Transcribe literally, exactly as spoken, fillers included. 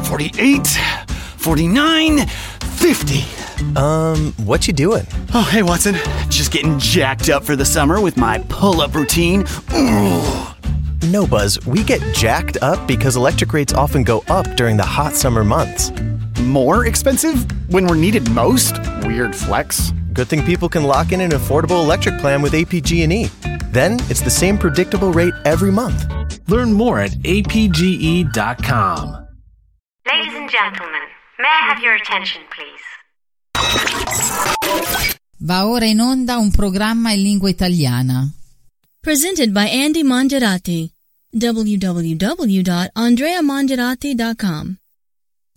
forty-eight, forty-nine, fifty. Um, what you doing? Oh, hey, Watson. Just getting jacked up for the summer with my pull-up routine. Ooh. No, Buzz, we get jacked up because electric rates often go up during the hot summer months. More expensive when we're needed most? Weird flex. Good thing people can lock in an affordable electric plan with A P G and E. Then it's the same predictable rate every month. Learn more at A P G E dot com. Ladies and gentlemen, may I have your attention, please? Va ora in onda un programma in lingua italiana. Presented by Andy Mongerati. w w w dot andrea mongerati dot com